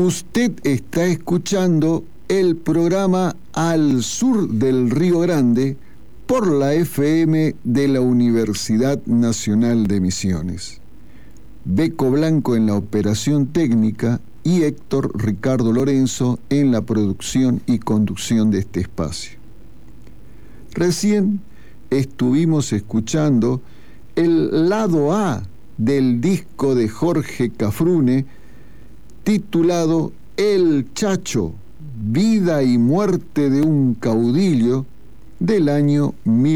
Usted está escuchando el programa Al Sur del Río Grande por la FM de la Universidad Nacional de Misiones. Beco Blanco en la operación técnica y Héctor Ricardo Lorenzo en la producción y conducción de este espacio. Recién estuvimos escuchando el lado A del disco de Jorge Cafrune titulado El Chacho, vida y muerte de un caudillo, del año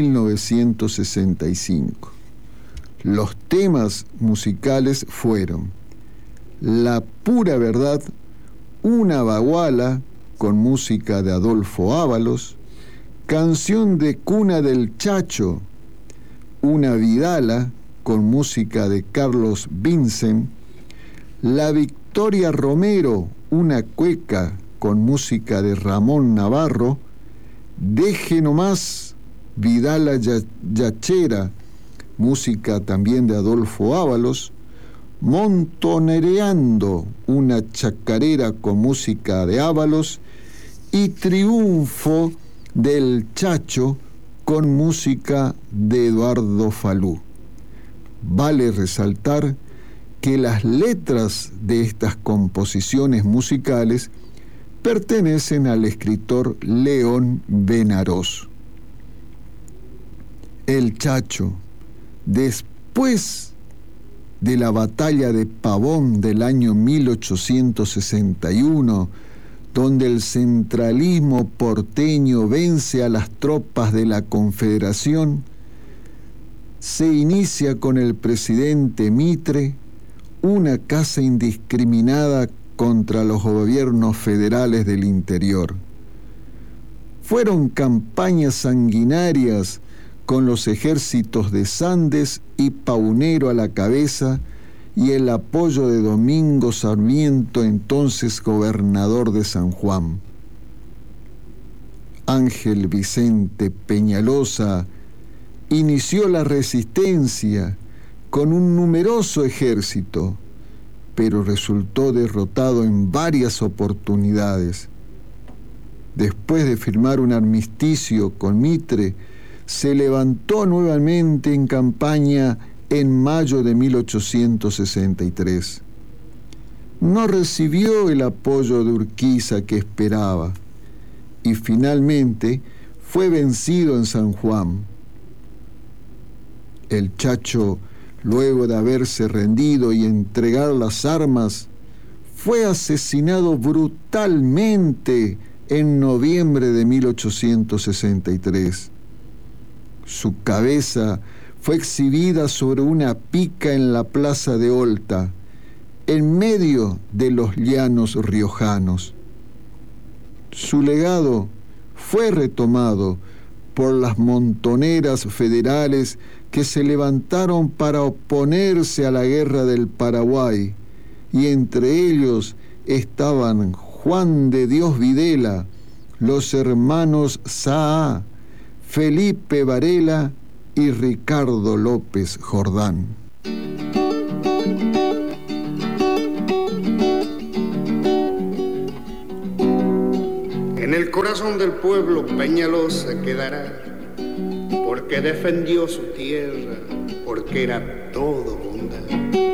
1965. Los temas musicales fueron La Pura Verdad, Una Baguala, con música de Adolfo Ábalos, Canción de Cuna del Chacho, Una Vidala, con música de Carlos Vincent, La Victoria Romero, una cueca, con música de Ramón Navarro, Deje Nomás, Vidala Yachera, música también de Adolfo Ábalos, Montonereando, una chacarera con música de Ábalos, y Triunfo del Chacho con música de Eduardo Falú. Vale resaltar que las letras de estas composiciones musicales pertenecen al escritor León Benarós. El Chacho, después de la batalla de Pavón del año 1861, donde el centralismo porteño vence a las tropas de la Confederación, se inicia con el presidente Mitre una caza indiscriminada contra los gobiernos federales del interior. Fueron campañas sanguinarias con los ejércitos de Sandes y Paunero a la cabeza y el apoyo de Domingo Sarmiento, entonces gobernador de San Juan. Ángel Vicente Peñalosa inició la resistencia con un numeroso ejército, pero resultó derrotado en varias oportunidades. Después de firmar un armisticio con Mitre, se levantó nuevamente en campaña en mayo de 1863. No recibió el apoyo de Urquiza que esperaba y finalmente fue vencido en San Juan. El Chacho, luego de haberse rendido y entregar las armas, fue asesinado brutalmente en noviembre de 1863. Su cabeza fue exhibida sobre una pica en la plaza de Olta, en medio de los llanos riojanos. Su legado fue retomado por las montoneras federales que se levantaron para oponerse a la guerra del Paraguay, y entre ellos estaban Juan de Dios Videla, los hermanos Saá, Felipe Varela y Ricardo López Jordán. En el corazón del pueblo Peñalosa quedará, porque defendió su tierra, porque era